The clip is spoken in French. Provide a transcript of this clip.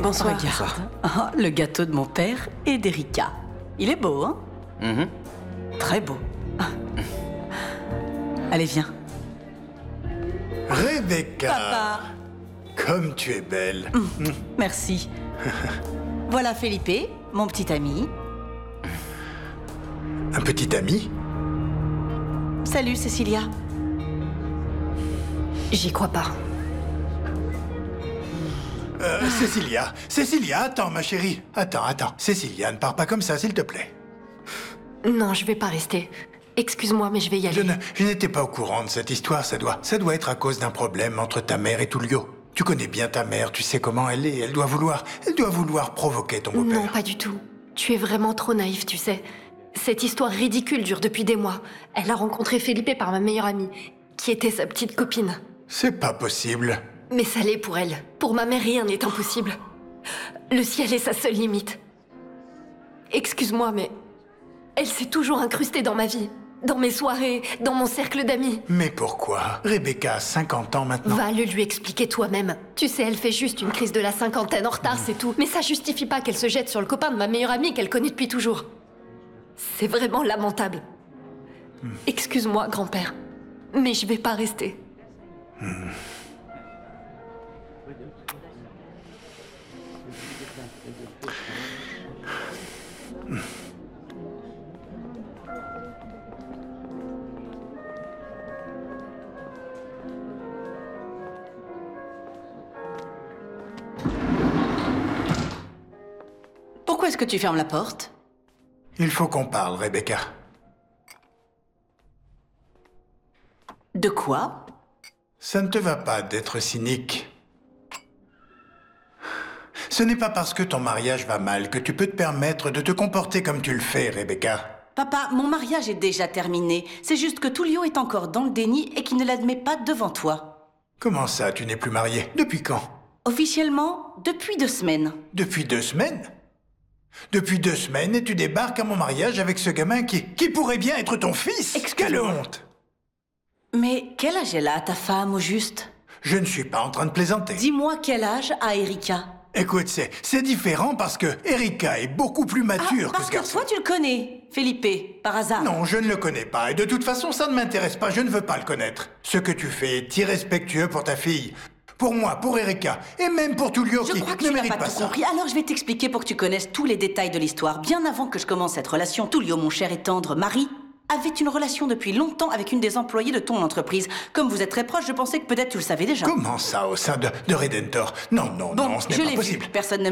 Bonsoir. Regarde, le gâteau de mon père et d'Erika. Il est beau, hein? Très beau. Allez, viens. Rebecca! Papa! Comme tu es belle. Merci. Voilà Felipe, mon petit ami. Un petit ami? Salut, Cecilia. J'y crois pas. Cécilia, attends, ma chérie. Attends. Cécilia, ne pars pas comme ça, s'il te plaît. Non, je vais pas rester. Excuse-moi, mais je vais y aller. Je n'étais pas au courant de cette histoire. Ça doit être à cause d'un problème entre ta mère et Tullio. Tu connais bien ta mère, tu sais comment elle est. Elle doit vouloir provoquer ton beau-père. Non, pas du tout. Tu es vraiment trop naïf, tu sais. Cette histoire ridicule dure depuis des mois. Elle a rencontré Felipe par ma meilleure amie, qui était sa petite copine. C'est pas possible. Mais ça l'est pour elle. Pour ma mère, rien n'est impossible. Le ciel est sa seule limite. Excuse-moi, mais... elle s'est toujours incrustée dans ma vie. Dans mes soirées, dans mon cercle d'amis. Mais pourquoi? Rebecca a 50 ans maintenant. Va le lui expliquer toi-même. Tu sais, elle fait juste une crise de la cinquantaine en retard, c'est tout. Mais ça justifie pas qu'elle se jette sur le copain de ma meilleure amie qu'elle connaît depuis toujours. C'est vraiment lamentable. Excuse-moi, grand-père. Mais je vais pas rester. Pourquoi est-ce que tu fermes la porte? Il faut qu'on parle, Rebecca. De quoi? Ça ne te va pas d'être cynique. Ce n'est pas parce que ton mariage va mal que tu peux te permettre de te comporter comme tu le fais, Rebecca. Papa, mon mariage est déjà terminé. C'est juste que Tullio est encore dans le déni et qu'il ne l'admet pas devant toi. Comment ça, tu n'es plus mariée? Depuis quand? Officiellement, depuis 2 semaines. Depuis 2 semaines? Depuis 2 semaines et tu débarques à mon mariage avec ce gamin qui pourrait bien être ton fils? Quelle honte! Mais quel âge elle a, ta femme, au juste? Je ne suis pas en train de plaisanter. Dis-moi quel âge a Erika? Écoute, c'est différent parce que Erika est beaucoup plus mature que parce ce que garçon. toi, tu le connais, Felipe, par hasard. Non, je ne le connais pas. Et de toute façon, ça ne m'intéresse pas. Je ne veux pas le connaître. Ce que tu fais est irrespectueux pour ta fille. Pour moi, pour Erika, et même pour Tullio qui Je crois que ne tu n'as mérite pas pas tout ça. compris. Alors je vais t'expliquer pour que tu connaisses tous les détails de l'histoire. Bien avant que je commence cette relation, Tullio, mon cher et tendre mari, avait une relation depuis longtemps avec une des employées de ton entreprise. Comme vous êtes très proches, je pensais que peut-être tu le savais déjà. Comment ça, au sein de Redentor? Non, Bon, ce n'est je pas l'ai vu. possible. Personne ne